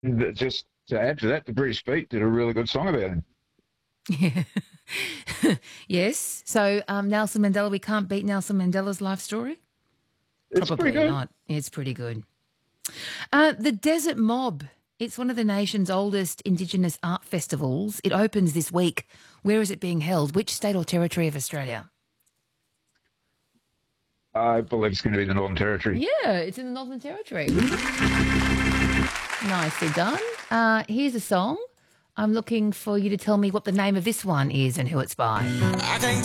Just to add to that, the British Beat did a really good song about him. Yeah. Yes. So Nelson Mandela, we can't beat Nelson Mandela's life story? It's pretty Probably good. not. It's pretty good. The Desert Mob. It's one of the nation's oldest Indigenous art festivals. It opens this week. Where is it being held? Which state or territory of Australia? I believe it's going to be the Northern Territory. Yeah, it's in the Northern Territory. Nicely done. Here's a song. I'm looking for you to tell me what the name of this one is and who it's by. I can't